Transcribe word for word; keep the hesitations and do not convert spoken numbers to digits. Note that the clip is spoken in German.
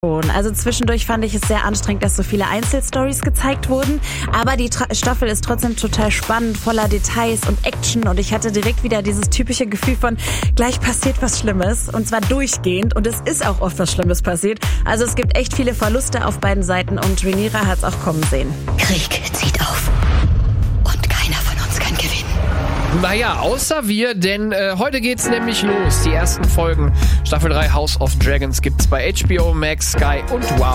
Also zwischendurch fand ich es sehr anstrengend, dass so viele Einzelstories gezeigt wurden, aber die Tra- Staffel ist trotzdem total spannend, voller Details und Action und ich hatte direkt wieder dieses typische Gefühl von, gleich passiert was Schlimmes und zwar durchgehend und es ist auch oft was Schlimmes passiert. Also es gibt echt viele Verluste auf beiden Seiten und Rhaenyra hat es auch kommen sehen. Krieg zieht auf und keiner von uns kann gewinnen. Naja, außer wir, denn äh, heute geht's nämlich los. Die ersten Folgen Staffel drei House of Dragons gibt's bei H B O Max, Sky und Wow.